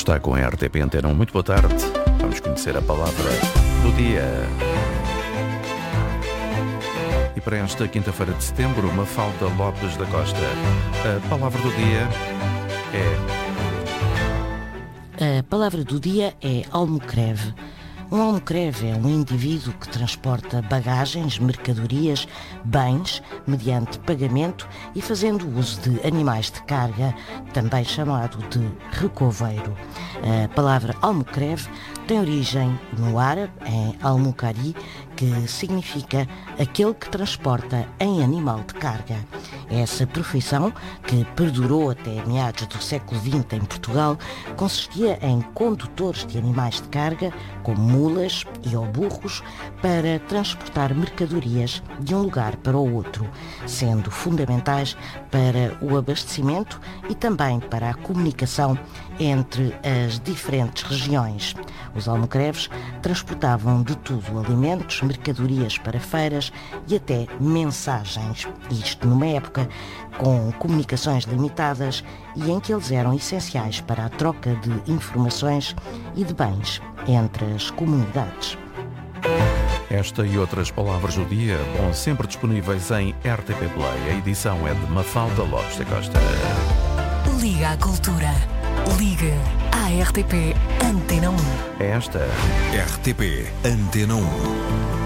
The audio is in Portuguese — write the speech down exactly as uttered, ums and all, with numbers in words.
Está com a R T P Antena. Muito boa tarde. Vamos conhecer a palavra do dia. E para esta quinta-feira de setembro, Mafalda Lopes da Costa. A palavra do dia é... A palavra do dia é almocreve. Um almocreve é um indivíduo que transporta bagagens, mercadorias, bens, mediante pagamento e fazendo uso de animais de carga, também chamado de recoveiro. A palavra almocreve tem origem no árabe, em almucari, que significa aquele que transporta em animal de carga. Essa profissão, que perdurou até meados do século vinte em Portugal, consistia em condutores de animais de carga, como mulas e ou burros, para transportar mercadorias de um lugar para o outro, sendo fundamentais para o abastecimento e também para a comunicação entre as diferentes regiões. Os almocreves transportavam de tudo, alimentos, mercadorias para feiras e até mensagens. Isto numa época com comunicações limitadas e em que eles eram essenciais para a troca de informações e de bens entre as comunidades. Esta e outras palavras do dia vão sempre disponíveis em R T P Play. A edição é de Mafalda Lopes da Costa. Liga à cultura. Liga à R T P Antena um. É esta R T P Antena um.